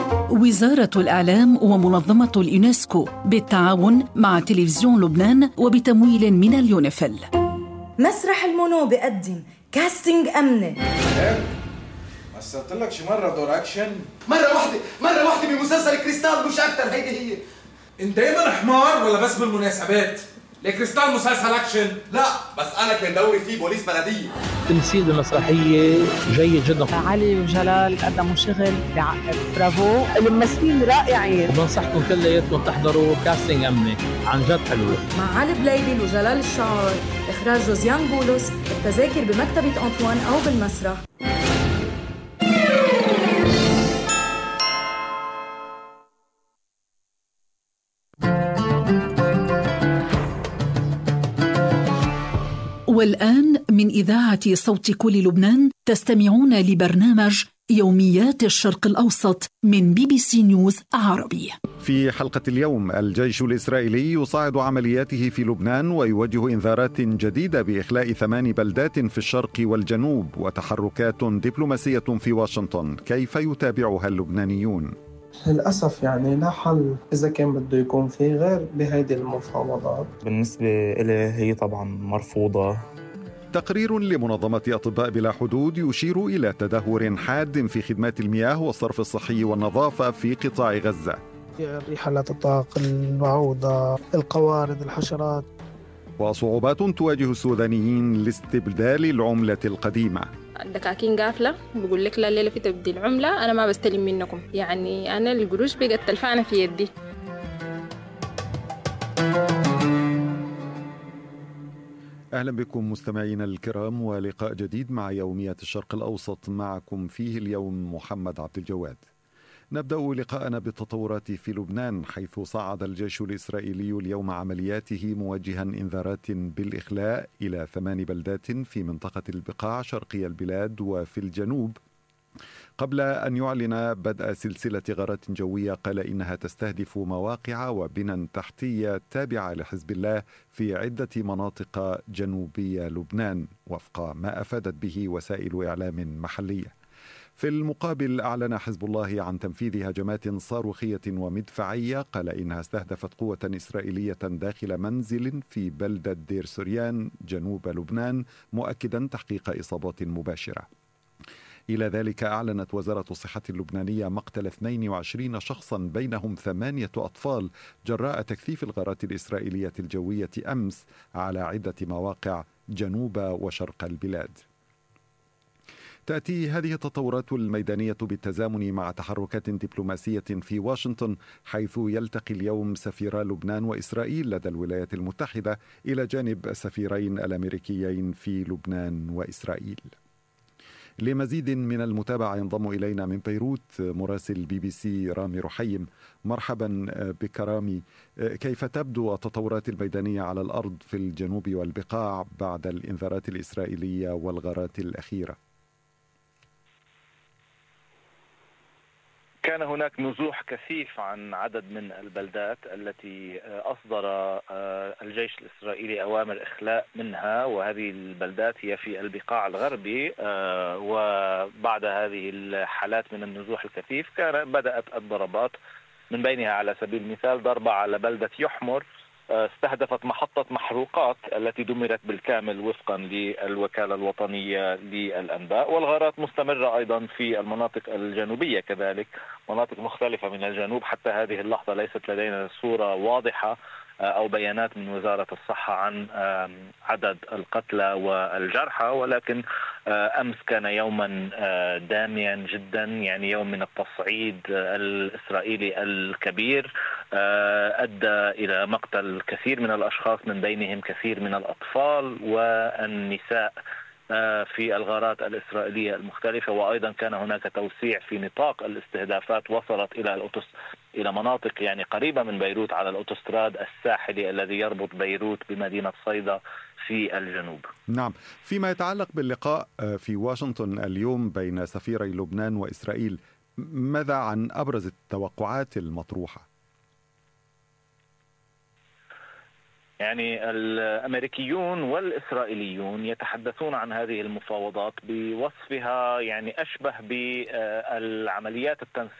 وزارة الإعلام ومنظمة اليونسكو بالتعاون مع تلفزيون لبنان وبتمويل من اليونيفيل. مسرح المونو بقدم كاستنج أمني. مثلت لك شي مرة دور أكشن؟ مرة واحدة بمسلسل كريستال مش أكتر. هي انت دايما حمار ولا بس بالمناسبات؟ لكريستال مسلسل أكشن؟ لا بس أنا كان دوري فيه بوليس بلدية. تمثيل بالمسرحية جيد جدا. علي وجلال قدموا شغل بعقل، برافو، الممثلين رائعين. بنصحكم كلياتكم تحضروا كاستنج أمني، عن جد حلوة. مع علي بليبل وجلال الشعار، إخراج جوزيان بولس. التذاكر بمكتبة أنطوان أو بالمسرح. والآن من إذاعة صوت كل لبنان تستمعون لبرنامج يوميات الشرق الأوسط من BBC نيوز عربي. في حلقة اليوم، الجيش الإسرائيلي يصاعد عملياته في لبنان ويوجه إنذارات جديدة بإخلاء 8 بلدات في الشرق والجنوب، وتحركات دبلوماسية في واشنطن. كيف يتابعها اللبنانيون؟ للأسف لا حل إذا كان بده يكون فيه غير بهيدي المفاوضات. بالنسبة إلي هي طبعا مرفوضة. تقرير لمنظمة أطباء بلا حدود يشير إلى تدهور حاد في خدمات المياه والصرف الصحي والنظافة في قطاع غزة. في رحلات الطاقة، البعوضة، القوارض، الحشرات. وصعوبات تواجه السودانيين لاستبدال العملة القديمة. الدكاكين قافلة، بيقول لك لا الليلة في تبديل عملة، أنا ما بستلم منكم، يعني أنا القروش بقت تلفانة في يدي. أهلا بكم مستمعينا الكرام، ولقاء جديد مع يوميات الشرق الأوسط، معكم فيه اليوم محمد عبد الجواد. نبدأ لقاءنا بالتطورات في لبنان، حيث صعد الجيش الإسرائيلي اليوم عملياته موجها إنذارات بالإخلاء إلى 8 بلدات في منطقة البقاع شرقي البلاد وفي الجنوب، قبل أن يعلن بدء سلسلة غارات جوية قال إنها تستهدف مواقع وبنى تحتية تابعة لحزب الله في عدة مناطق جنوبية لبنان، وفق ما أفادت به وسائل إعلام محلية. في المقابل، أعلن حزب الله عن تنفيذ هجمات صاروخية ومدفعية قال إنها استهدفت قوة إسرائيلية داخل منزل في بلدة دير سوريان جنوب لبنان، مؤكدا تحقيق إصابات مباشرة. إلى ذلك، أعلنت وزارة الصحة اللبنانية مقتل 22 شخصا بينهم 8 أطفال جراء تكثيف الغارات الإسرائيلية الجوية أمس على عدة مواقع جنوب وشرق البلاد. تأتي هذه التطورات الميدانية بالتزامن مع تحركات دبلوماسية في واشنطن، حيث يلتقي اليوم سفيرا لبنان وإسرائيل لدى الولايات المتحدة إلى جانب السفيرين الأمريكيين في لبنان وإسرائيل. لمزيد من المتابعة ينضم إلينا من بيروت مراسل BBC رامي رحيم. مرحبا بك رامي. كيف تبدو التطورات الميدانية على الأرض في الجنوب والبقاع بعد الإنذارات الإسرائيلية والغارات الأخيرة؟ كان هناك نزوح كثيف عن عدد من البلدات التي أصدر الجيش الإسرائيلي أوامر إخلاء منها، وهذه البلدات هي في البقاع الغربي. وبعد هذه الحالات من النزوح الكثيف بدأت الضربات، من بينها على سبيل المثال ضربة على بلدة يحمر استهدفت محطة محروقات التي دمرت بالكامل وفقا للوكالة الوطنية للأنباء. والغارات مستمرة أيضا في المناطق الجنوبية كذلك، مناطق مختلفة من الجنوب. حتى هذه اللحظة ليست لدينا صورة واضحة أو بيانات من وزارة الصحة عن عدد القتلى والجرحى، ولكن أمس كان يوما داميا جدا، يعني يوم من التصعيد الإسرائيلي الكبير أدى إلى مقتل الكثير من الأشخاص، من بينهم كثير من الأطفال والنساء في الغارات الإسرائيلية المختلفة. وأيضا كان هناك توسيع في نطاق الاستهدافات، وصلت إلى مناطق يعني قريبة من بيروت على الأوتوستراد الساحلي الذي يربط بيروت بمدينة صيدا في الجنوب. نعم، فيما يتعلق باللقاء في واشنطن اليوم بين سفيري لبنان وإسرائيل، ماذا عن أبرز التوقعات المطروحة؟ يعني الأمريكيون والإسرائيليون يتحدثون عن هذه المفاوضات بوصفها يعني أشبه بالعمليات التنسيقية